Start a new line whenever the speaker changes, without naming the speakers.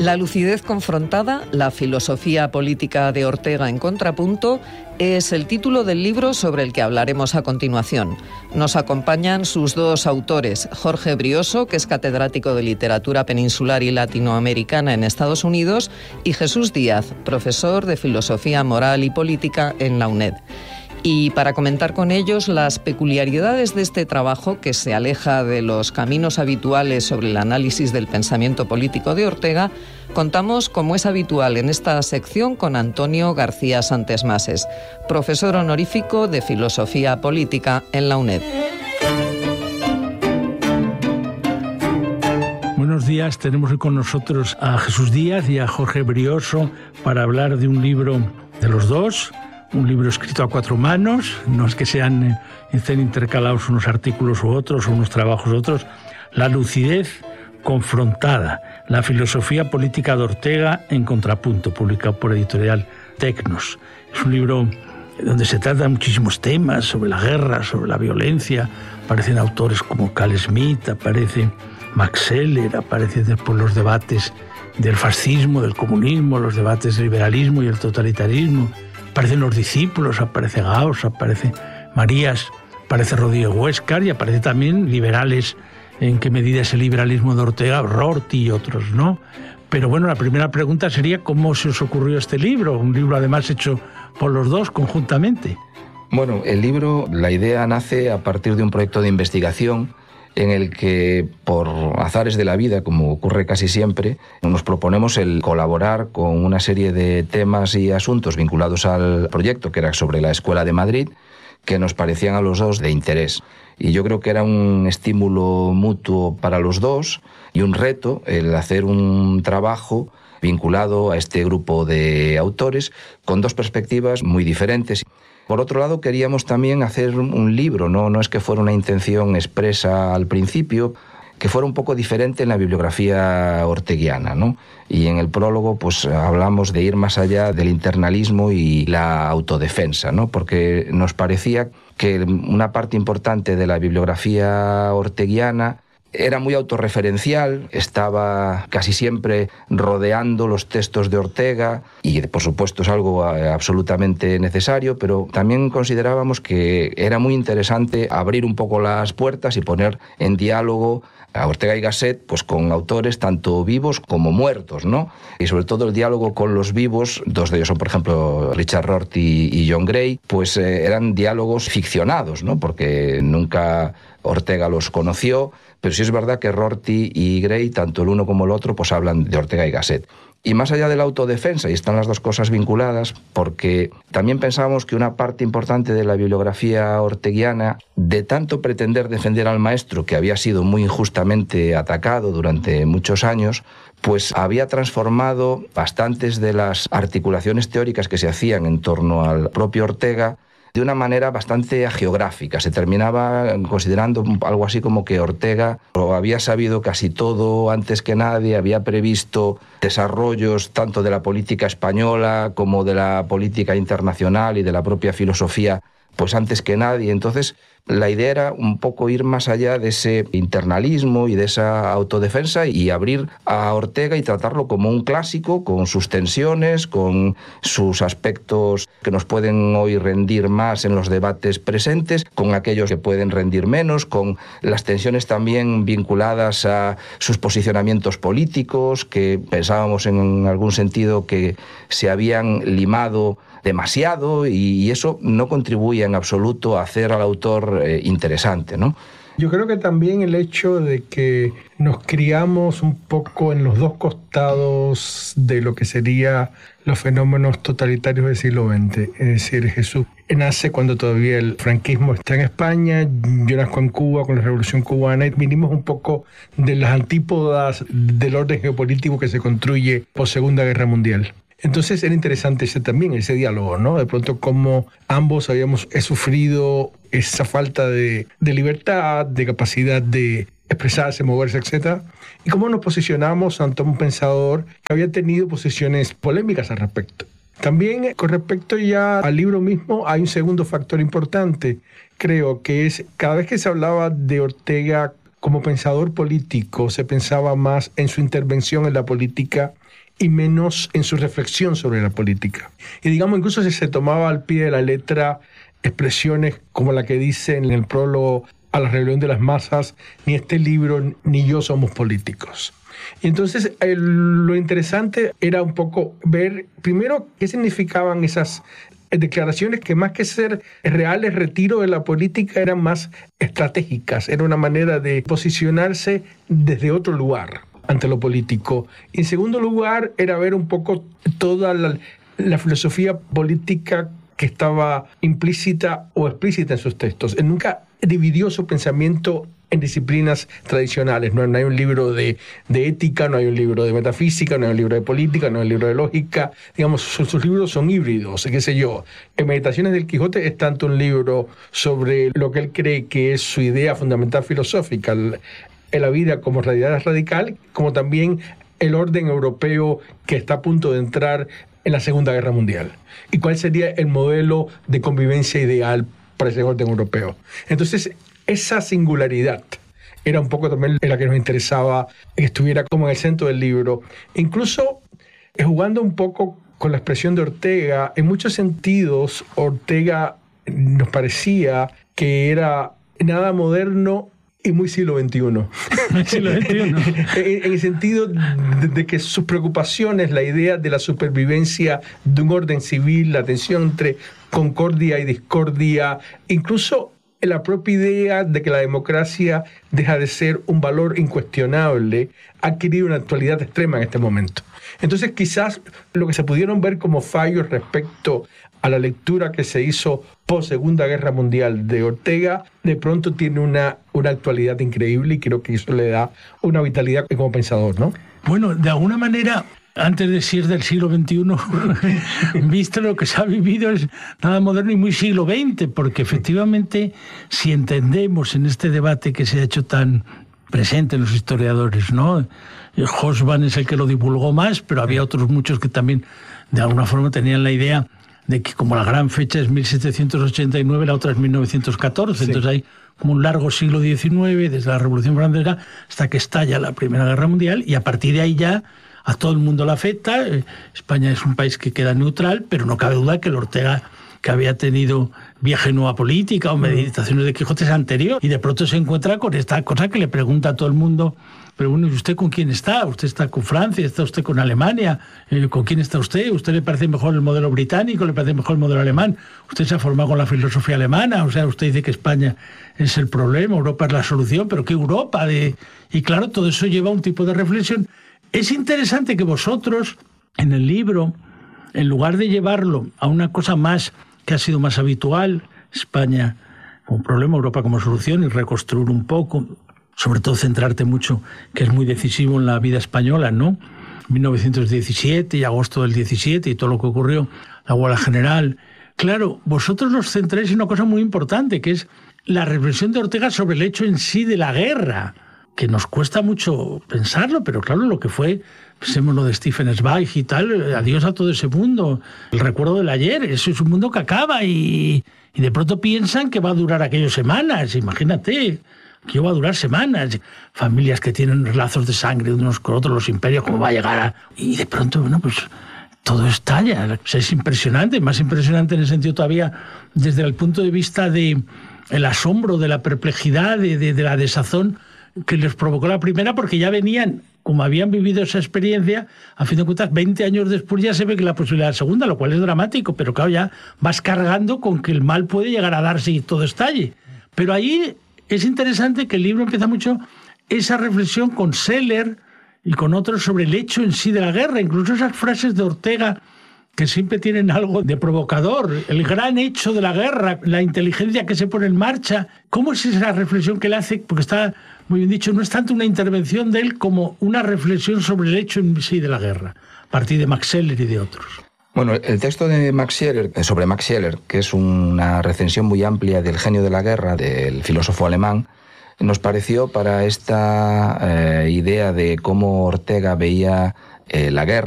La lucidez confrontada, la filosofía política de Ortega en contrapunto, es el título del libro sobre el que hablaremos a continuación. Nos acompañan sus dos autores, Jorge Brioso, que es catedrático de Literatura Peninsular y Latinoamericana en Estados Unidos, y Jesús Díaz, profesor de Filosofía Moral y Política en la UNED. Y para comentar con ellos las peculiaridades de este trabajo, que se aleja de los caminos habituales sobre el análisis del pensamiento político de Ortega, contamos, como es habitual en esta sección, con Antonio García Santesmases, profesor honorífico de Filosofía Política en la UNED.
Buenos días, tenemos hoy con nosotros a Jesús Díaz y a Jorge Brioso para hablar de un libro de los dos. Un libro escrito a cuatro manos, no es que estén intercalados unos artículos u otros o unos trabajos u otros. La lucidez confrontada, la filosofía política de Ortega en contrapunto, publicado por Editorial Tecnos. Es un libro donde se tratan muchísimos temas sobre la guerra, sobre la violencia. Aparecen autores como Carl Schmitt, aparece Max Scheler, aparecen después los debates del fascismo, del comunismo, los debates del liberalismo y el totalitarismo. Aparecen los discípulos, aparece Gauss, aparece Marías, aparece Rodríguez Huéscar y aparece también liberales. ¿En qué medida es el liberalismo de Ortega? Rorty y otros, ¿no? Pero bueno, la primera pregunta sería ¿cómo se os ocurrió este libro? Un libro además hecho por los dos conjuntamente.
Bueno, el libro, la idea nace a partir de un proyecto de investigación en el que, por azares de la vida, como ocurre casi siempre, nos proponemos el colaborar con una serie de temas y asuntos vinculados al proyecto, que era sobre la Escuela de Madrid, que nos parecían a los dos de interés. Y yo creo que era un estímulo mutuo para los dos y un reto el hacer un trabajo vinculado a este grupo de autores con dos perspectivas muy diferentes. Por otro lado, queríamos también hacer un libro, no es que fuera una intención expresa al principio, que fuera un poco diferente en la bibliografía orteguiana, ¿no? Y en el prólogo pues hablamos de ir más allá del internalismo y la autodefensa, ¿no? Porque nos parecía que una parte importante de la bibliografía orteguiana era muy autorreferencial, estaba casi siempre rodeando los textos de Ortega y por supuesto es algo absolutamente necesario, pero también considerábamos que era muy interesante abrir un poco las puertas y poner en diálogo a Ortega y Gasset pues con autores tanto vivos como muertos, ¿no? Y sobre todo el diálogo con los vivos, dos de ellos son por ejemplo Richard Rorty y John Gray, pues eran diálogos ficcionados, ¿no? Porque nunca Ortega los conoció, pero sí es verdad que Rorty y Gray, tanto el uno como el otro, pues hablan de Ortega y Gasset. Y más allá de la autodefensa, y están las dos cosas vinculadas, porque también pensábamos que una parte importante de la bibliografía orteguiana, de tanto pretender defender al maestro, que había sido muy injustamente atacado durante muchos años, pues había transformado bastantes de las articulaciones teóricas que se hacían en torno al propio Ortega de una manera bastante agiográfica. Se terminaba considerando algo así como que Ortega lo había sabido casi todo antes que nadie, había previsto desarrollos tanto de la política española como de la política internacional y de la propia filosofía, pues antes que nadie. Entonces, la idea era un poco ir más allá de ese internalismo y de esa autodefensa y abrir a Ortega y tratarlo como un clásico, con sus tensiones, con sus aspectos que nos pueden hoy rendir más en los debates presentes, con aquellos que pueden rendir menos, con las tensiones también vinculadas a sus posicionamientos políticos, que pensábamos en algún sentido que se habían limado demasiado y eso no contribuye en absoluto a hacer al autor interesante, ¿no?
Yo creo que también el hecho de que nos criamos un poco en los dos costados de lo que serían los fenómenos totalitarios del siglo XX. Es decir, Jesús nace cuando todavía el franquismo está en España, yo nazco en Cuba con la Revolución Cubana y vinimos un poco de las antípodas del orden geopolítico que se construye post Segunda Guerra Mundial. Entonces era interesante ese diálogo, ¿no? De pronto cómo ambos habíamos sufrido esa falta de libertad, de capacidad de expresarse, moverse, etc. Y cómo nos posicionamos ante un pensador que había tenido posiciones polémicas al respecto. También con respecto ya al libro mismo hay un segundo factor importante, creo, que es cada vez que se hablaba de Ortega como pensador político se pensaba más en su intervención en la política y menos en su reflexión sobre la política. Y digamos, incluso si se tomaba al pie de la letra expresiones como la que dice en el prólogo a la rebelión de las masas, ni este libro ni yo somos políticos. Y entonces lo interesante era un poco ver primero qué significaban esas declaraciones que más que ser reales retiro de la política eran más estratégicas, era una manera de posicionarse desde otro lugar ante lo político. Y en segundo lugar era ver un poco toda la filosofía política que estaba implícita o explícita en sus textos. Él nunca dividió su pensamiento en disciplinas tradicionales. No hay un libro de ética, no hay un libro de metafísica, no hay un libro de política, no hay un libro de lógica. Digamos, sus libros son híbridos, qué sé yo. En Meditaciones del Quijote es tanto un libro sobre lo que él cree que es su idea fundamental filosófica, en la vida como realidad radical, como también el orden europeo que está a punto de entrar en la Segunda Guerra Mundial. ¿Y cuál sería el modelo de convivencia ideal para ese orden europeo? Entonces, esa singularidad era un poco también la que nos interesaba que estuviera como en el centro del libro. Incluso jugando un poco con la expresión de Ortega, en muchos sentidos Ortega nos parecía que era nada moderno y muy siglo XXI. En el sentido de que sus preocupaciones, la idea de la supervivencia de un orden civil, la tensión entre concordia y discordia, incluso la propia idea de que la democracia deja de ser un valor incuestionable, ha adquirido una actualidad extrema en este momento. Entonces, quizás lo que se pudieron ver como fallos respecto a la lectura que se hizo post Segunda Guerra Mundial de Ortega, de pronto tiene una actualidad increíble y creo que eso le da una vitalidad como pensador, ¿no?
Bueno, de alguna manera, antes de ser del siglo XXI, visto lo que se ha vivido, es nada moderno y muy siglo XX, porque efectivamente, si entendemos en este debate que se ha hecho tan presente en los historiadores, ¿no? Hobsbawm es el que lo divulgó más, pero había otros muchos que también de alguna forma tenían la idea de que como la gran fecha es 1789, la otra es 1914, sí. Entonces hay como un largo siglo XIX, desde la Revolución Francesa hasta que estalla la Primera Guerra Mundial, y a partir de ahí ya a todo el mundo le afecta. España es un país que queda neutral, pero no cabe duda que el Ortega, que había tenido viaje nueva política o Meditaciones de Quijote, es anterior, y de pronto se encuentra con esta cosa que le pregunta a todo el mundo: pero bueno, ¿y usted con quién está? ¿Usted está con Francia? ¿Está usted con Alemania? ¿Con quién está usted? ¿Usted le parece mejor el modelo británico? ¿Le parece mejor el modelo alemán? ¿Usted se ha formado con la filosofía alemana? O sea, usted dice que España es el problema, Europa es la solución, pero ¿qué Europa? Y claro, todo eso lleva a un tipo de reflexión. Es interesante que vosotros, en el libro, en lugar de llevarlo a una cosa más que ha sido más habitual, España como problema, Europa como solución, y reconstruir un poco, sobre todo centrarte mucho, que es muy decisivo en la vida española, ¿no? 1917 y agosto del 17 y todo lo que ocurrió, la huelga general. Claro, vosotros nos centráis en una cosa muy importante, que es la reflexión de Ortega sobre el hecho en sí de la guerra, que nos cuesta mucho pensarlo, pero claro, lo que fue, pensemos lo de Stefan Zweig y tal, adiós a todo ese mundo, el recuerdo del ayer, eso es un mundo que acaba y de pronto piensan que va a durar aquellas semanas, imagínate, que va a durar semanas, familias que tienen lazos de sangre de unos con otros, los imperios, cómo va a llegar a... Y de pronto, bueno, pues todo estalla, o sea, es impresionante, más impresionante en el sentido todavía desde el punto de vista de el asombro, de la perplejidad, de la desazón que les provocó la primera, porque ya venían, como habían vivido esa experiencia, a fin de cuentas, 20 años después ya se ve que la posibilidad de la segunda, lo cual es dramático, pero claro, ya vas cargando con que el mal puede llegar a darse y todo estalle. Pero ahí es interesante que el libro empieza mucho esa reflexión con Seller y con otros sobre el hecho en sí de la guerra, incluso esas frases de Ortega que siempre tienen algo de provocador, el gran hecho de la guerra, la inteligencia que se pone en marcha. ¿Cómo es esa reflexión que le hace? Porque está muy bien dicho, no es tanto una intervención de él como una reflexión sobre el hecho en sí de la guerra, a partir de Max Scheler y de otros.
Bueno, el texto de Max Scheler, sobre Max Scheler, que es una recensión muy amplia del genio de la guerra, del filósofo alemán, nos pareció para esta idea de cómo Ortega veía la guerra,